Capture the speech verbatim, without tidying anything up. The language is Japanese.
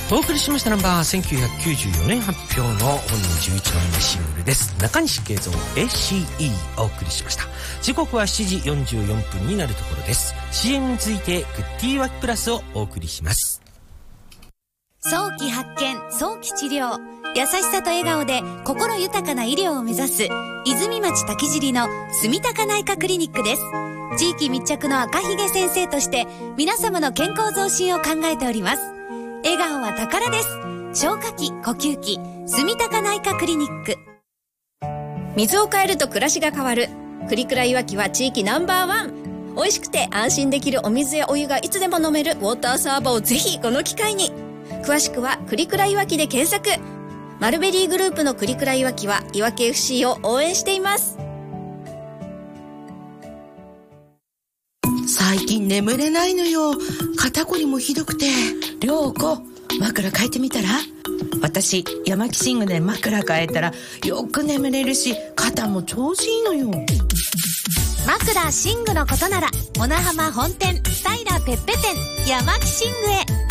お送りしましたナンバーせんきゅうひゃくきゅうじゅうよねん発表の本年じゅういちまいめシングルです。中西慶三 エーシーイー お送りしました。時刻はしちじよんじゅうよんぷんになるところです。 シーエム に続いてグッディーワキプラスをお送りします。 早期発見、早期治療、優しさと笑顔で心豊かな医療を目指す泉町滝尻の住高内科クリニックです。地域密着の赤ひげ先生として皆様の健康増進を考えております。笑顔は宝です。消化器、呼吸器、住高内科クリニック。 水を変えると暮らしが変わる。栗倉いわきは地域ナンバーワン。美味しくて安心できるお水やお湯がいつでも飲めるウォーターサーバーをぜひこの機会に。詳しくは栗倉いわきで検索。マルベリーグループの栗倉いわきはいわき エフシー を応援しています。 最近眠れないのよ。肩こりもひどくて。涼子、枕変えてみたら？私山木寝具で枕変えたらよく眠れるし、肩も調子いいのよ。 枕寝具のことならモナハマ本店スタイラーペッペ店山木寝具へ。